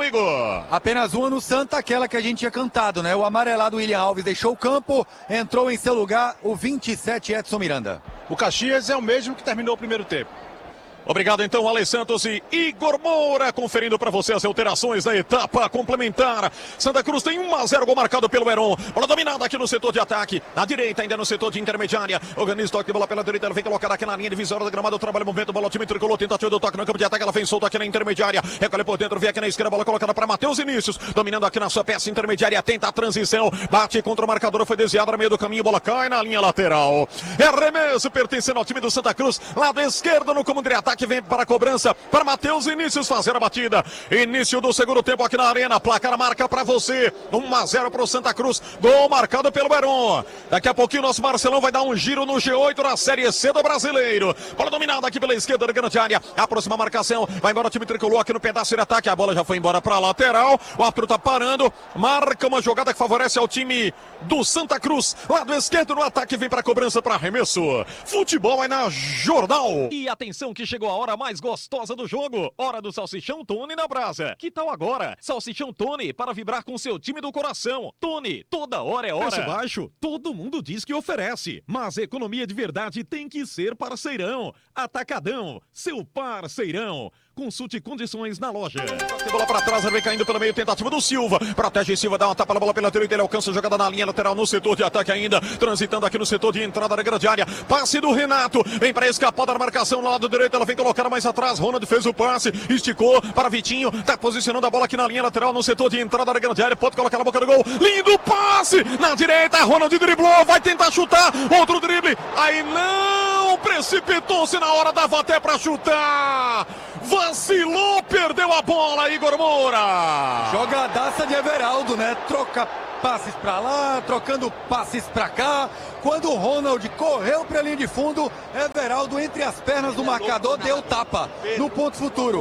Rodrigo. Apenas uma no Santa, aquela que a gente tinha cantado, né? O amarelado William Alves deixou o campo, entrou em seu lugar o 27 Edson Miranda. O Caxias é o mesmo que terminou o primeiro tempo. Obrigado então, Ale Santos e Igor Moura, conferindo para você as alterações da etapa complementar. Santa Cruz tem 1-0, gol marcado pelo Heron. Bola dominada aqui no setor de ataque, na direita ainda no setor de intermediária. Organiza o toque de bola pela direita, ela vem colocada aqui na linha divisória da gramada, trabalha o movimento, bola time tricolor, tentativa do toque no campo de ataque, ela vem solta aqui na intermediária, recolhe por dentro, vem aqui na esquerda, bola colocada para Matheus Inícios, dominando aqui na sua peça intermediária, tenta a transição, bate contra o marcador, foi desviado no meio do caminho, bola cai na linha lateral. É arremesso pertencendo ao time do Santa Cruz, lado esquerdo no comando de ataque, vem para a cobrança para Matheus Inícios fazer a batida. Início do segundo tempo aqui na arena. Placar marca para você. 1-0 para o Santa Cruz. Gol marcado pelo Heron. Daqui a pouquinho nosso Marcelão vai dar um giro no G8 na Série C do Brasileiro. Bola dominada aqui pela esquerda da grande área. Aproxima a marcação. Vai embora o time tricolor aqui no pedaço de ataque. A bola já foi embora para a lateral. O árbitro tá parando. Marca uma jogada que favorece ao time do Santa Cruz. Lado esquerdo no ataque. Vem para a cobrança para arremesso. Futebol é na Jornal. E atenção que chegou a hora mais gostosa do jogo, hora do Salsichão Tony na brasa. Que tal agora? Salsichão Tony para vibrar com seu time do coração. Tony, toda hora é hora. Preço baixo, todo mundo diz que oferece, mas economia de verdade tem que ser parceirão. Atacadão, seu parceirão. Consulte condições na loja. Bola para trás, vem caindo pelo meio, tentativa do Silva. Protege Silva, dá uma tapa na bola pela direita, ele alcança a jogada na linha lateral no setor de ataque ainda. Transitando aqui no setor de entrada da grande área. Passe do Renato, vem para escapar da marcação no lado direito, ela vem colocada mais atrás. Ronald fez o passe, esticou para Vitinho, tá posicionando a bola aqui na linha lateral no setor de entrada da grande área. Pode colocar na boca do gol. Lindo passe na direita, Ronald driblou, vai tentar chutar. Outro drible, aí não, precipitou-se na hora, dava até para chutar. Vacilou, perdeu a bola, Igor Moura. Jogadaça de Everaldo, né? Troca passes pra lá, trocando passes pra cá. Quando o Ronald correu pra linha de fundo, Everaldo entre as pernas do marcador deu tapa no ponto futuro.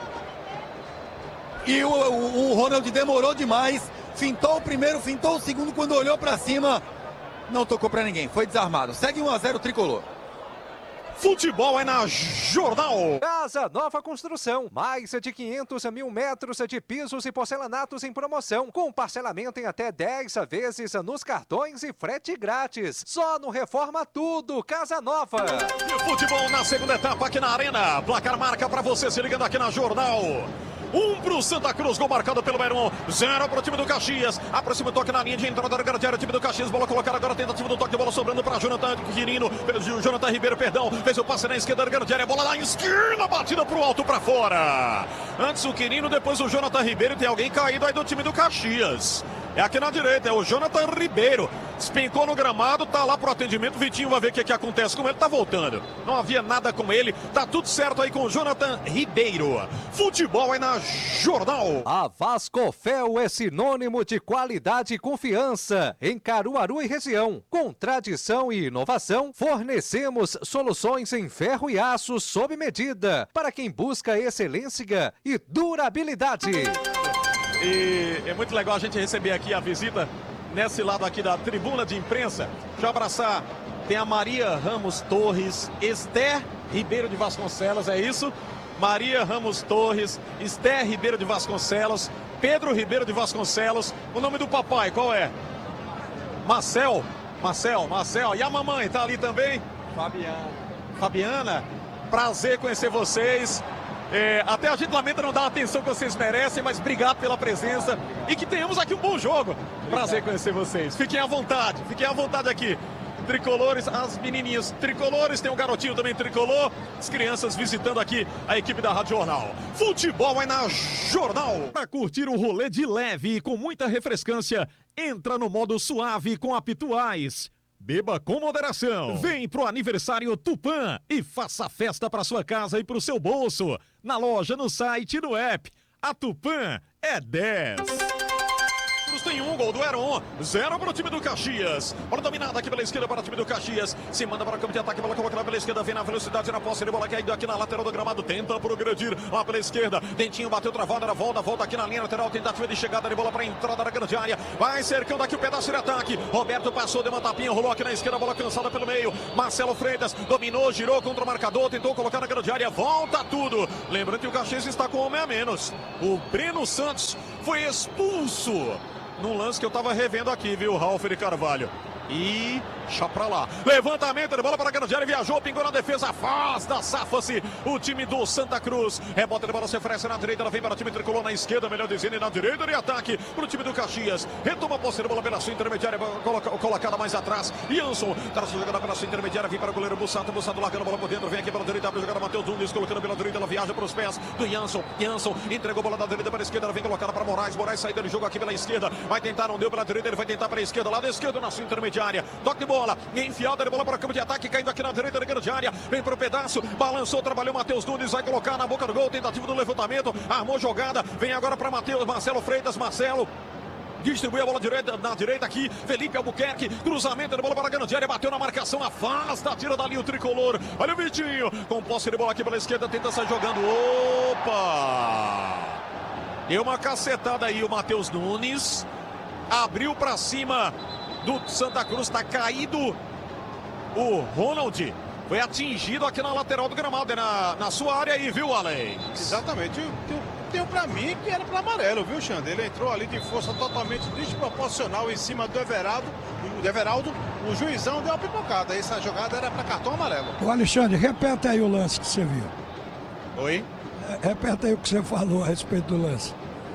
E o Ronald demorou demais, fintou o primeiro, fintou o segundo, quando olhou pra cima, não tocou pra ninguém, foi desarmado. Segue 1-0 tricolor. Futebol é na Jornal. Casa Nova Construção. Mais de 500 mil metros de pisos e porcelanatos em promoção. Com parcelamento em até 10 vezes nos cartões e frete grátis. Só no Reforma Tudo. Casa Nova. E futebol na segunda etapa aqui na Arena. Placar marca para você se ligando aqui na Jornal. 1 pro Santa Cruz, gol marcado pelo Heron. 0 pro time do Caxias. Aproxima o toque na linha de entrada da grande área. Time do Caxias, bola colocada agora. Tentativa do toque de bola sobrando para Jonathan Quirino. Jonathan Ribeiro, perdão. Fez o passe na esquerda da grande área. Bola lá em esquerda, batida pro alto para fora. Antes o Quirino, depois o Jonathan Ribeiro. Tem alguém caído aí do time do Caxias. É aqui na direita, é o Jonathan Ribeiro. Despencou no gramado, tá lá pro atendimento. Vitinho vai ver o que acontece com ele, tá voltando. Não havia nada com ele, tá tudo certo aí com o Jonathan Ribeiro. Futebol é na Jornal. A Vascofel é sinônimo de qualidade e confiança em Caruaru e região. Com tradição e inovação, fornecemos soluções em ferro e aço sob medida para quem busca excelência e durabilidade. E é muito legal a gente receber aqui a visita nesse lado aqui da tribuna de imprensa. Deixa eu abraçar, tem a Maria Ramos Torres, Esther Ribeiro de Vasconcelos, é isso? Maria Ramos Torres, Esther Ribeiro de Vasconcelos, Pedro Ribeiro de Vasconcelos. O nome do papai, qual é? Marcel. E a mamãe tá ali também? Fabiana, prazer conhecer vocês. Até a gente lamenta não dar a atenção que vocês merecem, mas obrigado pela presença e que tenhamos aqui um bom jogo. Prazer conhecer vocês. Fiquem à vontade aqui. Tricolores, as menininhas tricolores, tem um garotinho também tricolor, as crianças visitando aqui a equipe da Rádio Jornal. Futebol é na Jornal. Para curtir um rolê de leve e com muita refrescância, entra no modo suave com a Pituais. Beba com moderação. Vem pro aniversário Tupã e faça festa para sua casa e pro seu bolso. Na loja, no site e no app. A Tupã é 10. Cruz tem um gol do Heron, 0 para o time do Caxias. Bola dominada aqui pela esquerda para o time do Caxias. Se manda para o campo de ataque, bola colocada pela esquerda, vem na velocidade, na posse de bola caindo aqui na lateral do gramado, tenta progredir lá pela esquerda. Dentinho bateu travada, era volta aqui na linha lateral, tentativa de chegada de bola para a entrada da grande área. Vai cercando aqui o pedaço de ataque. Roberto passou, deu uma tapinha, rolou aqui na esquerda, bola cansada pelo meio. Marcelo Freitas dominou, girou contra o marcador, tentou colocar na grande área, volta tudo. Lembrando que o Caxias está com um homem a menos. O Breno Santos foi expulso num lance que eu tava revendo aqui, viu, Ralf de Carvalho. E já pra lá. Levantamento de bola para a grande área, viajou, pingou na defesa, afasta, safa-se o time do Santa Cruz. Rebota de bola, se oferece na direita, ela vem para o time tricolor na esquerda, melhor dizendo, e na direita de ataque para o time do Caxias. Retoma a posse de bola pela sua intermediária, colocada mais atrás. Jansson, traz a jogada pela sua intermediária, vem para o goleiro Bussato largando a bola por dentro, vem aqui pela direita, abre a jogada, Matheus Nunes, colocando pela direita, ela viaja para os pés do Jansson. Jansson entregou a bola da direita para a esquerda, ela vem colocada para Moraes. Moraes saída de jogo aqui pela esquerda, vai tentar, não deu pela direita, ele vai tentar para a esquerda, lado esquerdo na sua intermediária. Toque de bola, enfiada de bola para o campo de ataque, caindo aqui na direita da grande área, vem para o pedaço, balançou, trabalhou Matheus Nunes, vai colocar na boca do gol, tentativa do levantamento, armou jogada, vem agora para Marcelo Freitas, Marcelo distribui a bola na direita aqui, Felipe Albuquerque, cruzamento de bola para a grande área, bateu na marcação, afasta, tira dali o tricolor, olha o Vitinho, com posse de bola aqui pela esquerda, tenta sair jogando, opa, deu uma cacetada aí o Matheus Nunes, abriu para cima do Santa Cruz, está caído o Ronald, foi atingido aqui na lateral do gramado, na sua área aí, viu, Alex? Exatamente, tem pra mim que era para amarelo, viu, Xande? Ele entrou ali de força totalmente desproporcional em cima do Everaldo, o juizão deu uma pipocada, essa jogada era para cartão amarelo. O Alexandre, repete aí o lance que você viu. Oi? Repete aí o que você falou a respeito do lance.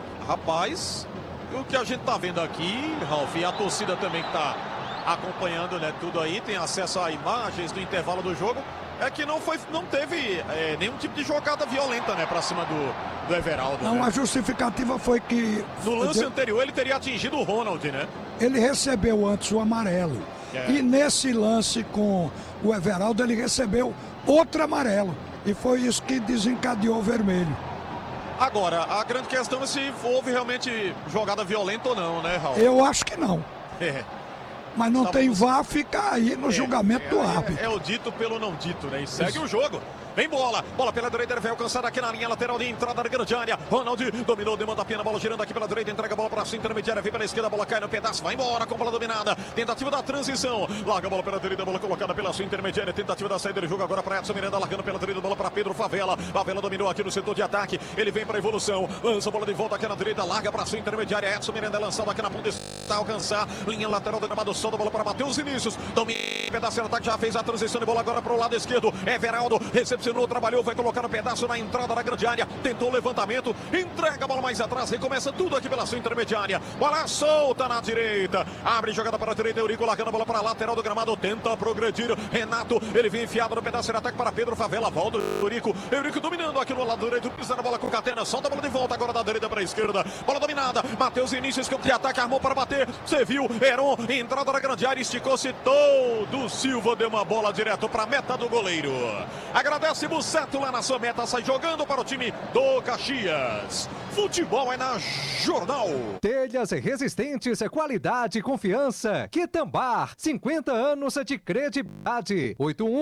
Rapaz, o que a gente tá vendo aqui, Ralf, e a torcida também que tá acompanhando, né, tudo aí, tem acesso a imagens do intervalo do jogo, é que não teve nenhum tipo de jogada violenta, né, pra cima do Everaldo. Não, né? a justificativa foi que... No lance anterior ele teria atingido o Ronald, né? Ele recebeu antes o amarelo. E nesse lance com o Everaldo, ele recebeu outro amarelo. E foi isso que desencadeou o vermelho. Agora, a grande questão é se houve realmente jogada violenta ou não, né, Raul? Eu acho que não. É. Mas não tem VAR, fica aí no julgamento do árbitro. É o dito pelo não dito, né? E segue o jogo. Vem bola pela direita, ele vai alcançar aqui na linha lateral de entrada da grande área. Ronald dominou, demanda a pena, bola girando aqui pela direita, entrega a bola para a sua intermediária, vem pela esquerda, a bola cai no pedaço, vai embora com a bola dominada. Tentativa da transição, larga a bola pela direita, bola colocada pela sua intermediária, tentativa da saída de jogo agora para Edson Miranda, largando pela direita, bola para Pedro Favela. Favela dominou aqui no setor de ataque, ele vem para a evolução, lança a bola de volta aqui na direita, larga para a sua intermediária. Edson Miranda é lançado aqui na ponta, está a alcançar, linha lateral do gramado, solta a bola para Matheus Vinícius, domina, pedaço de ataque, já fez a transição de bola agora para o lado esquerdo. Everaldo recepcionou, trabalhou, vai colocar o pedaço na entrada da grande área, tentou o levantamento, entrega a bola mais atrás, recomeça tudo aqui pela sua intermediária, bola solta na direita, abre jogada para a direita, Eurico largando a bola para a lateral do gramado, tenta progredir, Renato, ele vem enfiado no pedaço de ataque para Pedro Favela, volta o Eurico dominando aqui no lado direito, pisa na bola com Catena, solta a bola de volta agora da direita para a esquerda, bola dominada, Matheus Vinícius, campo de ataque, armou para bater, você viu, Heron, entrada da grande área, esticou-se todo, Silva deu uma bola direto para a meta do goleiro, agradece Bussato lá na sua meta, sai jogando para o time do Caxias. Futebol é na Jornal. Telhas resistentes, qualidade e confiança. Quitambar, 50 anos de credibilidade.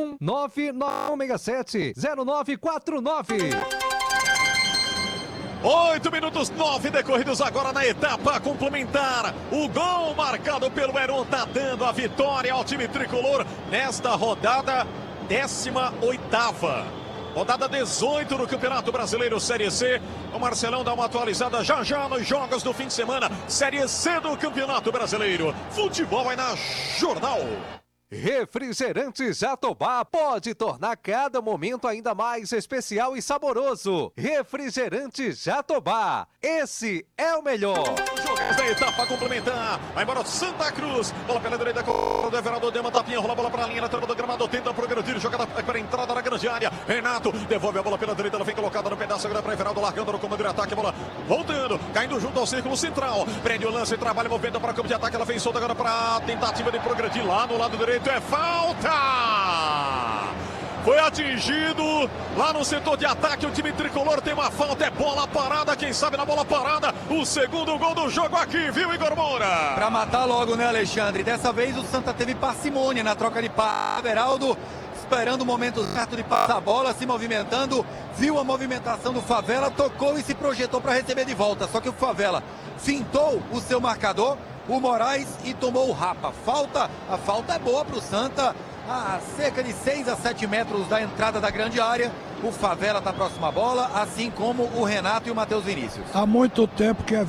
81991670949. 8 minutos 9 decorridos agora na etapa complementar. O gol marcado pelo Heron tá dando a vitória ao time tricolor nesta rodada 18ª. Rodada 18 do Campeonato Brasileiro Série C. O Marcelão dá uma atualizada já nos jogos do fim de semana. Série C do Campeonato Brasileiro. Futebol é na Jornal. Refrigerante Jatobá pode tornar cada momento ainda mais especial e saboroso. Refrigerante Jatobá, esse é o melhor. Jogos da etapa complementar. Vai embora Santa Cruz. Bola pela direita com o Everaldo. Deu uma tapinha, rola a bola para a linha lateral do gramado. Tenta progredir, jogada para a entrada na grande área. Renato devolve a bola pela direita. Ela vem colocada no pedaço agora para Everaldo, largando no comando de ataque. A bola voltando, caindo junto ao círculo central. Prende o lance, trabalha, movendo para o campo de ataque. Ela vem solta agora para a tentativa de progredir lá no lado direito. É falta! foi atingido lá no setor de ataque. O time tricolor tem uma falta, é bola parada. Quem sabe na bola parada, o segundo gol do jogo aqui, viu, Igor Moura? Pra matar logo, né, Alexandre? Dessa vez o Santa teve parcimônia na troca de passe. Everaldo esperando o momento certo de passar a bola, se movimentando, viu a movimentação do Favela, tocou e se projetou para receber de volta. Só que o Favela fintou o seu marcador, o Moraes, e tomou o rapa. A falta é boa para o Santa, a cerca de 6 a 7 metros da entrada da grande área. O Favela está próximo à bola, assim como o Renato e o Matheus Vinícius. Há muito tempo que